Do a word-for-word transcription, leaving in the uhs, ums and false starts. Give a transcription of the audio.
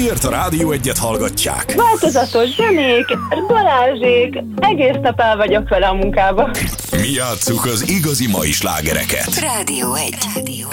Miért a Rádió Egyet hallgatják? Változatos zenék, Balázsék, egész nap el vagyok vele a munkába. Mi játsszuk az igazi mai slágereket. Rádió egy. Rádió